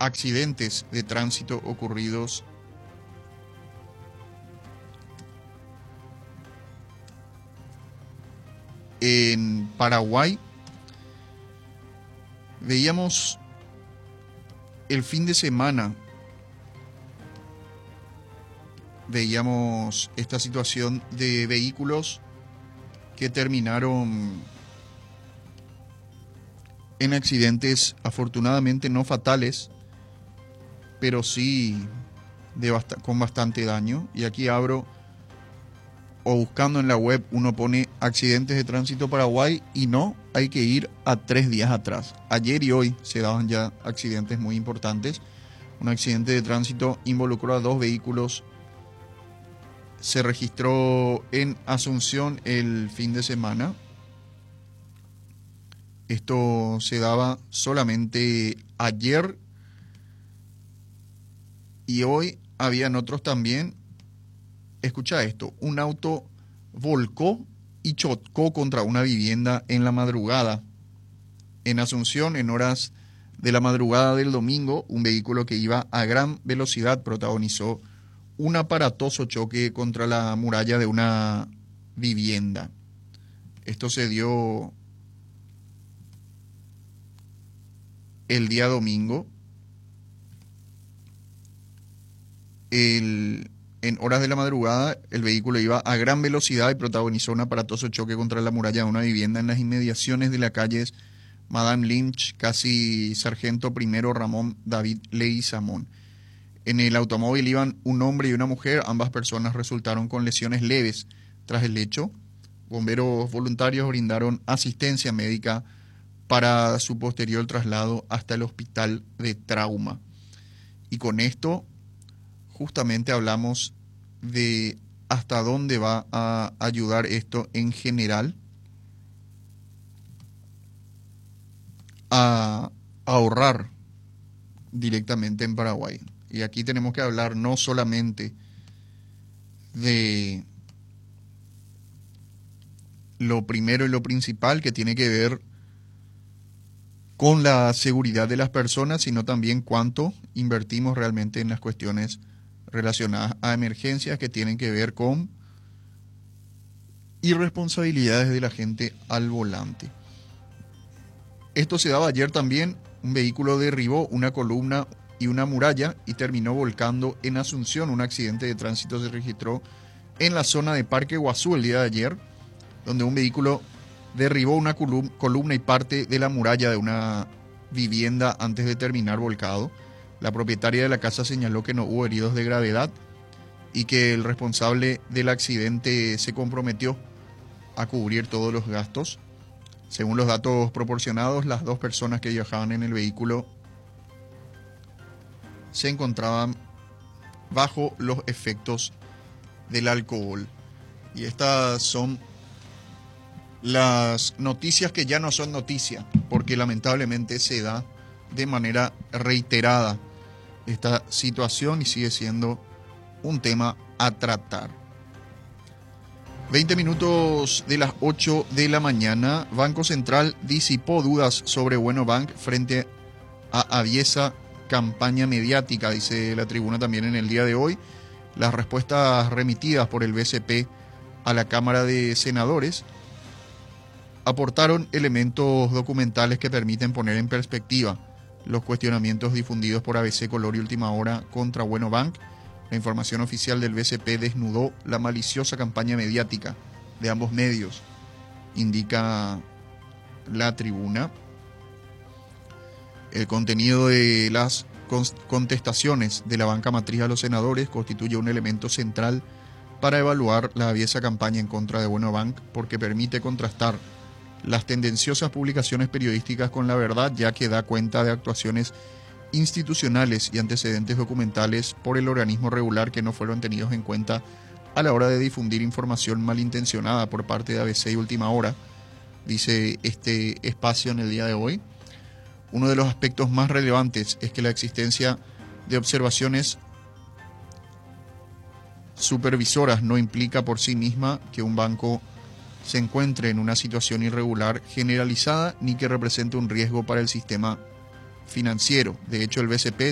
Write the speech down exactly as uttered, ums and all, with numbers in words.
accidentes de tránsito ocurridos en Paraguay. Veíamos el fin de semana, veíamos esta situación de vehículos que terminaron en accidentes, afortunadamente no fatales, pero sí de bast- con bastante daño. Y aquí abro, o buscando en la web, uno pone accidentes de tránsito Paraguay y no, hay que ir a tres días atrás. Ayer y hoy se daban ya accidentes muy importantes. Un accidente de tránsito involucró a dos vehículos. Se registró en Asunción el fin de semana. Esto se daba solamente ayer y hoy habían otros también. Escucha esto, un auto volcó y chocó contra una vivienda en la madrugada. En Asunción, en horas de la madrugada del domingo, un vehículo que iba a gran velocidad protagonizó un aparatoso choque contra la muralla de una vivienda. Esto se dio el día domingo. El, en horas de la madrugada, el vehículo iba a gran velocidad y protagonizó un aparatoso choque contra la muralla de una vivienda en las inmediaciones de la calle Madame Lynch, casi Sargento Primero Ramón David Leguizamón. En el automóvil iban un hombre y una mujer. Ambas personas resultaron con lesiones leves. Tras el hecho, bomberos voluntarios brindaron asistencia médica para su posterior traslado hasta el hospital de trauma. Y con esto justamente hablamos de hasta dónde va a ayudar esto en general a ahorrar directamente en Paraguay. Y aquí tenemos que hablar no solamente de lo primero y lo principal que tiene que ver con la seguridad de las personas, sino también cuánto invertimos realmente en las cuestiones relacionadas a emergencias que tienen que ver con irresponsabilidades de la gente al volante. Esto se daba ayer también. Un vehículo derribó una columna y una muralla y terminó volcando en Asunción. Un accidente de tránsito se registró en la zona de Parque Guazú el día de ayer, donde un vehículo derribó una columna y parte de la muralla de una vivienda antes de terminar volcado. La propietaria de la casa señaló que no hubo heridos de gravedad y que el responsable del accidente se comprometió a cubrir todos los gastos. Según los datos proporcionados, las dos personas que viajaban en el vehículo se encontraban bajo los efectos del alcohol. Y estas son las noticias que ya no son noticia, porque lamentablemente se da de manera reiterada esta situación y sigue siendo un tema a tratar. veinte minutos de las ocho de la mañana. Banco Central disipó dudas sobre Bueno Bank frente a aviesa campaña mediática, dice la tribuna también en el día de hoy. Las respuestas remitidas por el B C P a la Cámara de Senadores aportaron elementos documentales que permiten poner en perspectiva los cuestionamientos difundidos por A B C, Color y Última Hora contra Bueno Bank. La información oficial del B C P desnudó la maliciosa campaña mediática de ambos medios, indica la tribuna. El contenido de las contestaciones de la banca matriz a los senadores constituye un elemento central para evaluar la aviesa campaña en contra de Bueno Bank, porque permite contrastar las tendenciosas publicaciones periodísticas con la verdad, ya que da cuenta de actuaciones institucionales y antecedentes documentales por el organismo regular que no fueron tenidos en cuenta a la hora de difundir información malintencionada por parte de A B C y Última Hora, dice este espacio en el día de hoy. Uno de los aspectos más relevantes es que la existencia de observaciones supervisoras no implica por sí misma que un banco se encuentre en una situación irregular generalizada ni que represente un riesgo para el sistema financiero. De hecho, el B C P